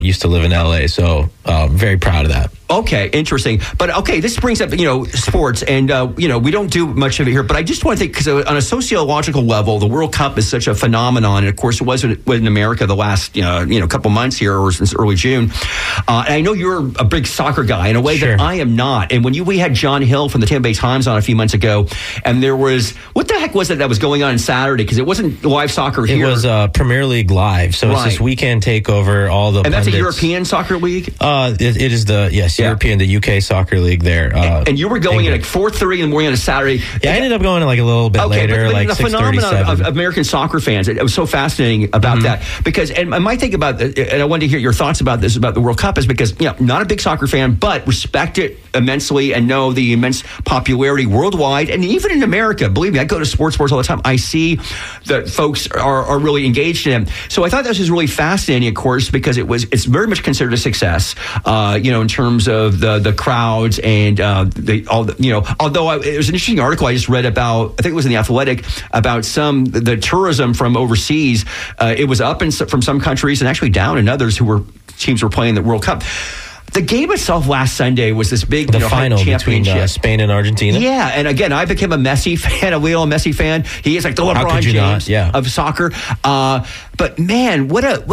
used to live in LA, so very proud of that. Okay, interesting. But okay, this brings up, sports, and, we don't do much of it here, but I just want to think, because on a sociological level, the World Cup is such a phenomenon, and of course it was in America the last, couple months here, or since early June. And I know you're a big soccer guy in a way Sure. that I am not. And when we had John Hill from the Tampa Bay Times on a few months ago, and there was, what the heck was it that was going on Saturday? Because it wasn't live soccer here. It was Premier League Live, so it's this weekend takeover, all the And that's pundits. a European soccer league? It is European, the UK soccer league there. And you were going at like 4:30 in the morning on a Saturday. Yeah, I ended up going like a little bit later, but like the 6:37. phenomenon of American soccer fans. It was so fascinating about that, because, and my thing about, and I wanted to hear your thoughts about this, about the World Cup, is because, not a big soccer fan, but respect it immensely and know the immense popularity worldwide, and even in America. Believe me, I go to sports bars all the time. I see that folks are really engaged in it. So I thought this was really fascinating, of course, because it's very much considered a success, in terms of the crowds and although it was an interesting article I just read about, I think it was in The Athletic, about the tourism from overseas. It was up from some countries and actually down in others teams were playing the World Cup. The game itself last Sunday was this big final championship between Spain and Argentina. Yeah, and again, I became a Messi fan, a Lionel Messi fan. He is like the LeBron James of soccer. But man, what a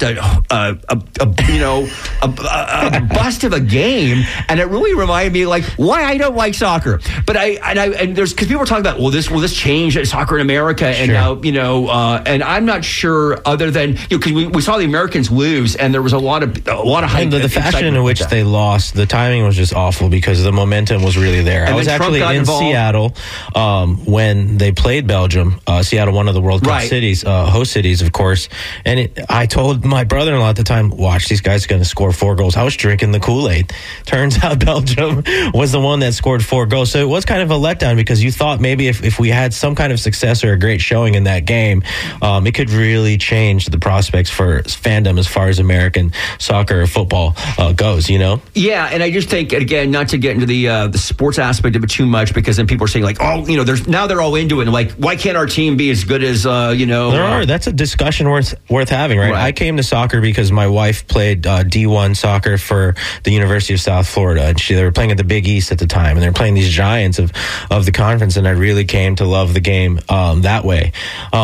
bust of a game, and it really reminded me like why I don't like soccer. But there's because people were talking about will this change soccer in America, and now and I'm not sure, other than because we saw the Americans lose, and there was a lot of hype. And the fashion in which they lost, the timing was just awful because the momentum was really there. I was actually in Seattle when they played Belgium. Seattle, one of the World Cup cities, host cities, of course. And I told my brother-in-law at the time, watch, these guys are going to score 4 goals. I was drinking the Kool-Aid. Turns out Belgium was the one that scored 4 goals. So it was kind of a letdown because you thought maybe if we had some kind of success or a great showing in that game, it could really change the prospects for fandom as far as American soccer or football goes, Yeah, and I just think, again, not to get into the sports aspect of it too much, because then people are saying like, they're all into it, and like, why can't our team be as good as That's a discussion worth having, right? I came to soccer because my wife played D1 soccer for the University of South Florida, and they were playing at the Big East at the time, and they were playing these giants of the conference, and I really came to love the game that way.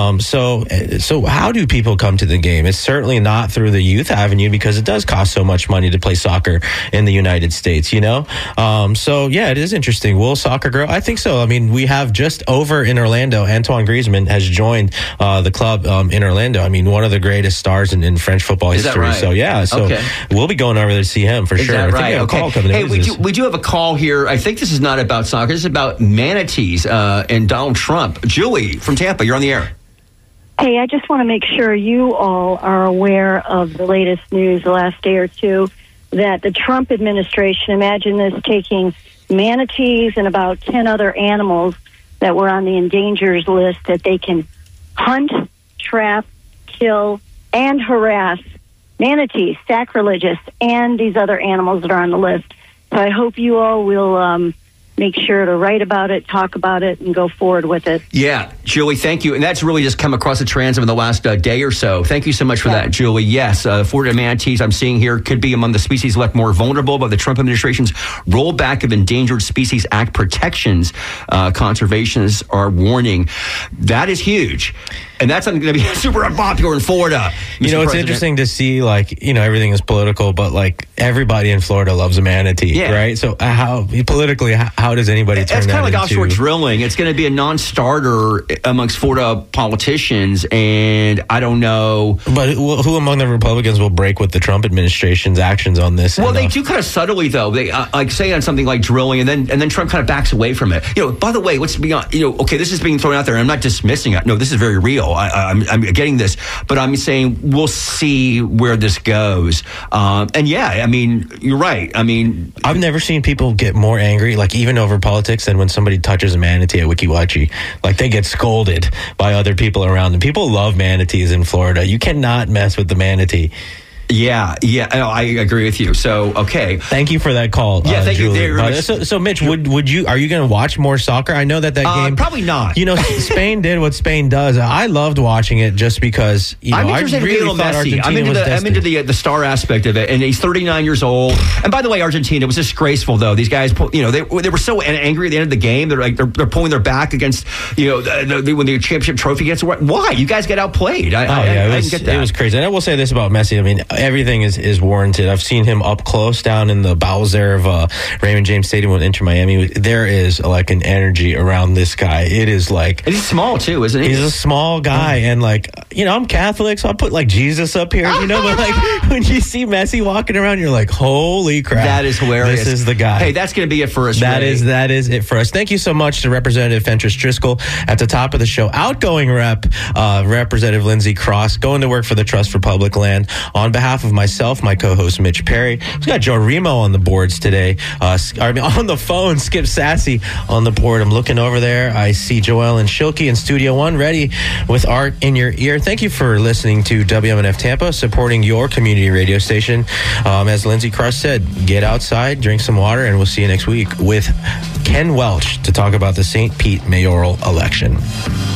So how do people come to the game? It's certainly not through the youth avenue, because it does cost so much money to play soccer in the United States, So yeah, it is interesting. Will soccer grow? I think so. I mean, we have just over in Orlando, Antoine Griezmann has joined the club in Orlando. I mean, one of the greatest stars in French football history. Right? So yeah, we'll be going over there to see him for sure. That right? I think we have a call coming in. Hey, we do have a call here. I think this is not about soccer. This is about manatees and Donald Trump. Julie from Tampa, you're on the air. Hey, I just want to make sure you all are aware of the latest news the last day or two, that the Trump administration, imagine this, taking manatees and about 10 other animals that were on the endangered list that they can hunt, trap, kill, and harass. Manatees, sacrilegious, and these other animals that are on the list. So I hope you all will make sure to write about it, talk about it, and go forward with it. Yeah, Julie, thank you. And that's really just come across the transom in the last day or so. Thank you so much for that, Julie. Yes, Florida manatees I'm seeing here could be among the species left more vulnerable by the Trump administration's rollback of Endangered Species Act protections. Conservationists are warning. That is huge. And that's going to be super unpopular in Florida. It's interesting to see, everything is political, but everybody in Florida loves a manatee, right? So how does anybody turn that into? It's kind of like offshore drilling. It's going to be a non-starter amongst Florida politicians, and I don't know. But who among the Republicans will break with the Trump administration's actions on this? Well, they do kind of subtly, though. They say on something like drilling, and then Trump kind of backs away from it. By the way, let's be on. Okay, this is being thrown out there, and I'm not dismissing it. No, this is very real. I'm getting this, but I'm saying we'll see where this goes. And you're right. I've never seen people get more angry, even over politics, than when somebody touches a manatee at Weeki Wachee. They get scolded by other people around them. People love manatees in Florida. You cannot mess with the manatee. Yeah, I agree with you. So, okay. Thank you for that call. Yeah, thank Julie. you. So, Mitch, would you? Are you going to watch more soccer? I know that game. Probably not. Spain did what Spain does. I loved watching it just because I really thought Argentina was I'm into the star aspect of it, and he's 39 years old. And by the way, Argentina was disgraceful though. These guys, they were so angry at the end of the game. They're pulling their back against when the championship trophy gets. Why? You guys get outplayed. I didn't get that. It was crazy. And I will say this about Messi. I mean, everything is warranted. I've seen him up close down in the bowels there of Raymond James Stadium with Inter Miami. There is like an energy around this guy. It is like, and he's small too, isn't he? He's a small guy, and I'm Catholic, so I put Jesus up here, but when you see Messi walking around, you're like, holy crap, that is hilarious. This is the guy. Hey, that's going to be it for us. That is it for us. Thank you so much to Representative Fentress Driscoll at the top of the show. Outgoing Representative Lindsey Cross, going to work for the Trust for Public Land. On behalf of myself, my co-host Mitch Perry, we've got Joe Remo on the boards today. On the phone, Skip Sassy on the board. I'm looking over there. I see Joelle and Shilke in Studio One, ready with art in your ear. Thank you for listening to WMNF Tampa, supporting your community radio station. As Lindsey Cross said, get outside, drink some water, and we'll see you next week with Ken Welch to talk about the St. Pete mayoral election.